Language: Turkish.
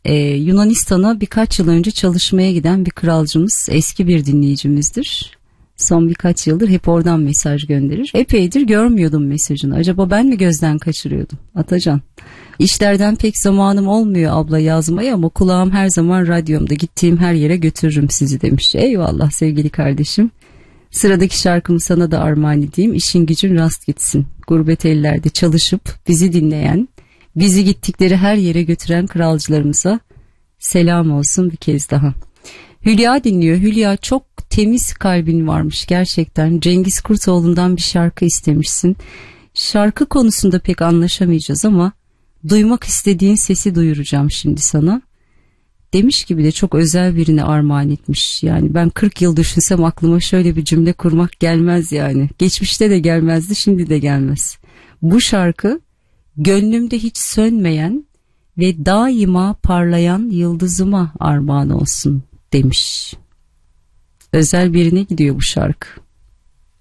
Yunanistan'a birkaç yıl önce çalışmaya giden bir kralcımız, eski bir dinleyicimizdir. Son birkaç yıldır hep oradan mesaj gönderir. Epeydir görmüyordum mesajını. Acaba ben mi gözden kaçırıyordum? Atacan. İşlerden pek zamanım olmuyor abla yazmaya ama kulağım her zaman radyomda. Gittiğim her yere götürürüm sizi demiş. Eyvallah sevgili kardeşim. Sıradaki şarkımı sana da armağan edeyim. İşin gücün rast gitsin. Gurbet ellerde çalışıp bizi dinleyen, bizi gittikleri her yere götüren kralcılarımıza selam olsun bir kez daha. Hülya dinliyor. Hülya, çok temiz kalbin varmış gerçekten. Cengiz Kurtoğlu'ndan bir şarkı istemişsin. Şarkı konusunda pek anlaşamayacağız ama duymak istediğin sesi duyuracağım şimdi sana. Demiş gibi de çok özel birine armağan etmiş. Yani ben 40 yıl düşünsem aklıma şöyle bir cümle kurmak gelmez yani. Geçmişte de gelmezdi, şimdi de gelmez. Bu şarkı gönlümde hiç sönmeyen ve daima parlayan yıldızıma armağan olsun demiş. Özel birine gidiyor bu şarkı.